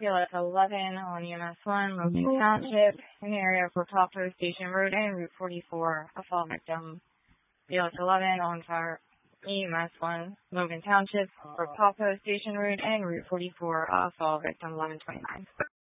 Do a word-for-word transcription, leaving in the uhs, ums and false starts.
B L S eleven on E M S one, Logan Township, in the area for Poplar Station Road and Route forty-four, a fall victim. B L S eleven on fire, E M S one, Logan Township, for Poplar Station Road and Route forty-four, a fall victim eleven twenty-nine.